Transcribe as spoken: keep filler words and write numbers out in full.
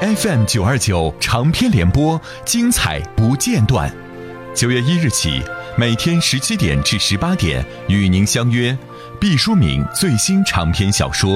F M 九二九长篇联播，精彩不间断。九月一日起，每天十七点至十八点与您相约毕淑敏最新长篇小说。